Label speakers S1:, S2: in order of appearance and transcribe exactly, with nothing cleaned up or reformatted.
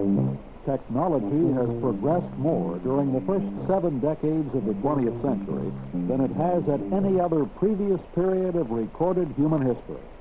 S1: Technology has progressed more during the first seven decades of the twentieth century than it has at any other previous period of recorded human history.